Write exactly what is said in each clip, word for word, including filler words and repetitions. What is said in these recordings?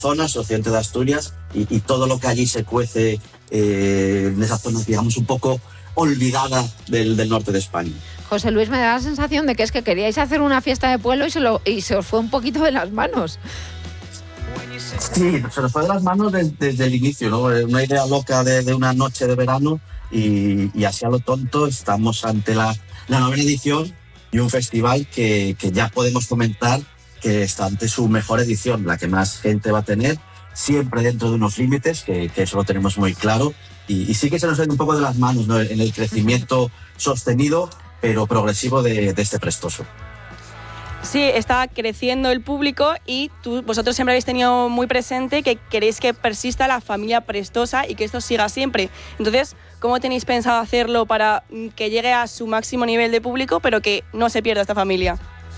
zonas, el occidente de Asturias, y, y todo lo que allí se cuece eh, en esa zona, digamos, un poco olvidada del, del norte de España. José Luis, me da la sensación de que es que queríais hacer una fiesta de pueblo y se, lo, y se os fue un poquito de las manos. Sí, se nos fue de las manos desde, desde el inicio, ¿no? Una idea loca de, de una noche de verano y, y así a lo tonto estamos ante la, la novena edición y un festival que, que ya podemos comentar que está ante su mejor edición, la que más gente va a tener, siempre dentro de unos límites, que, que eso lo tenemos muy claro, y, y sí que se nos sale un poco de las manos, ¿no? En el crecimiento sostenido pero progresivo de, de este Prestoso. Sí, está creciendo el público y tú, vosotros siempre habéis tenido muy presente que queréis que persista la familia Prestosa y que esto siga siempre. Entonces, ¿cómo tenéis pensado hacerlo para que llegue a su máximo nivel de público, pero que no se pierda esta familia?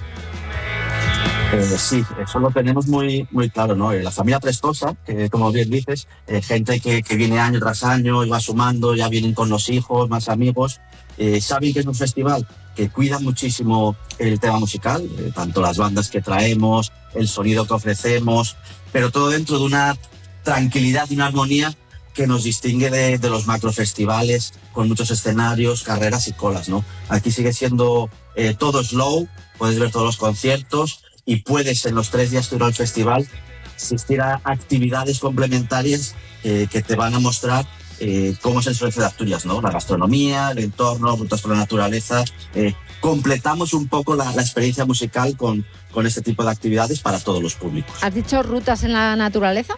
Eh, sí, eso lo tenemos muy, muy claro, ¿no? La familia Prestosa, que como bien dices, eh, gente que, que viene año tras año y va sumando, ya vienen con los hijos, más amigos, eh, saben que es un festival que cuida muchísimo el tema musical, eh, tanto las bandas que traemos, el sonido que ofrecemos, pero todo dentro de una tranquilidad y una armonía que nos distingue de, de los macrofestivales con muchos escenarios, carreras y colas, ¿no? Aquí sigue siendo eh, todo slow, puedes ver todos los conciertos y puedes en los tres días que dura el festival asistir a actividades complementarias eh, que te van a mostrar eh, cómo es el sureste de Asturias, ¿no? La gastronomía, el entorno, rutas por la naturaleza. Eh, completamos un poco la, la experiencia musical con, con este tipo de actividades para todos los públicos. ¿Has dicho rutas en la naturaleza?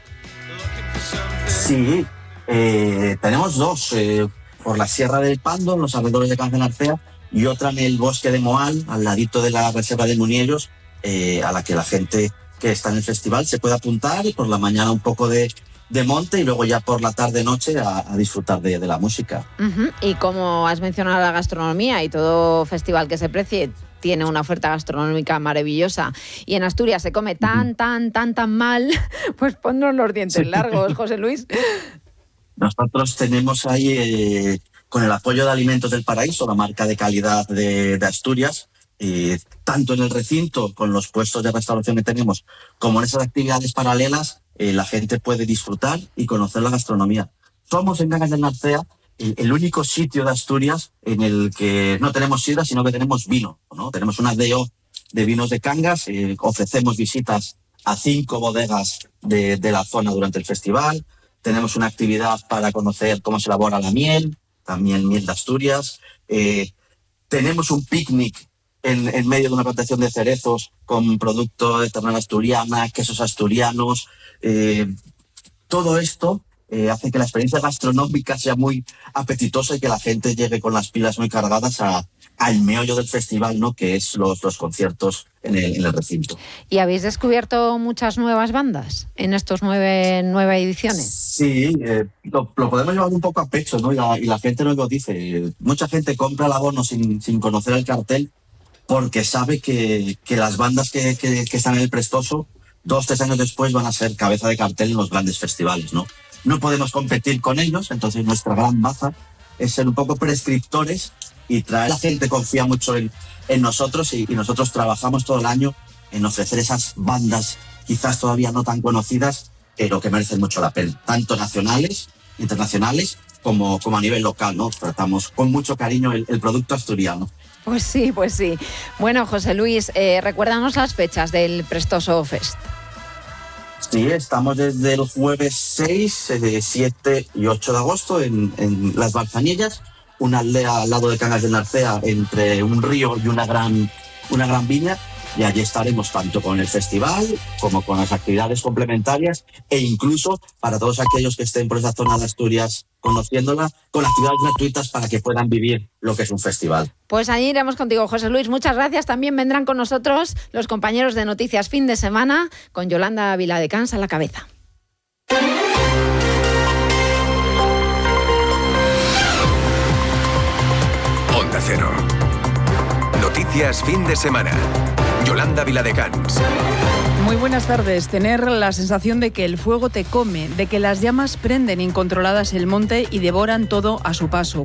Sí, eh, tenemos dos, eh, por la Sierra del Pando, en los alrededores de Cancenarcea, y otra en el bosque de Moal, al ladito de la reserva de Muniellos, eh, a la que la gente que está en el festival se puede apuntar y por la mañana un poco de, de monte y luego ya por la tarde-noche a, a disfrutar de, de la música. Uh-huh. Y como has mencionado la gastronomía y todo festival que se precie tiene una oferta gastronómica maravillosa y en Asturias se come tan, tan, tan, tan mal, pues ponnos los dientes sí. largos, José Luis. Nosotros tenemos ahí, eh, con el apoyo de Alimentos del Paraíso, la marca de calidad de, de Asturias, eh, tanto en el recinto, con los puestos de restauración que tenemos, como en esas actividades paralelas, eh, la gente puede disfrutar y conocer la gastronomía. Somos en Cangas del Narcea el, el único sitio de Asturias en el que no tenemos sidra, sino que tenemos vino, ¿no? Tenemos una D O de vinos de Cangas, eh, ofrecemos visitas a cinco bodegas de, de la zona durante el festival. Tenemos una actividad para conocer cómo se elabora la miel, también miel de Asturias. Eh, tenemos un picnic en, en medio de una plantación de cerezos con producto de ternera asturiana, quesos asturianos. Eh, todo esto eh, hace que la experiencia gastronómica sea muy apetitosa y que la gente llegue con las pilas muy cargadas a, al meollo del festival, ¿no? Que es los, los conciertos en el, en el recinto. ¿Y habéis descubierto muchas nuevas bandas en estos nueve, nueve ediciones? Sí, eh, lo, lo podemos llevar un poco a pecho, ¿no? Y la, y la gente nos lo dice. Mucha gente compra el abono sin, sin conocer el cartel porque sabe que, que las bandas que, que, que están en el Prestoso, dos, tres años después van a ser cabeza de cartel en los grandes festivales, ¿no? No podemos competir con ellos, entonces nuestra gran baza es ser un poco prescriptores y traer. La gente confía mucho en, en nosotros y, y nosotros trabajamos todo el año en ofrecer esas bandas quizás todavía no tan conocidas, pero que merecen mucho la pena, tanto nacionales, internacionales, como, como a nivel local, ¿no? Tratamos con mucho cariño el, el producto asturiano. Pues sí, pues sí. Bueno, José Luis, eh, recuérdanos las fechas del Prestoso Fest. Sí, estamos desde el jueves seis, siete y ocho de agosto en, en Las Balzanillas, una aldea al lado de Cangas del Narcea, entre un río y una gran, una gran viña, y allí estaremos tanto con el festival como con las actividades complementarias e incluso para todos aquellos que estén por esa zona de Asturias conociéndola, con actividades gratuitas para que puedan vivir lo que es un festival. Pues allí iremos contigo, José Luis. Muchas gracias. También vendrán con nosotros los compañeros de Noticias Fin de Semana, con Yolanda Viladecans a la cabeza. Onda Cero. Noticias Fin de Semana. Yolanda Viladecans. Muy buenas tardes. Tener la sensación de que el fuego te come, de que las llamas prenden incontroladas el monte y devoran todo a su paso.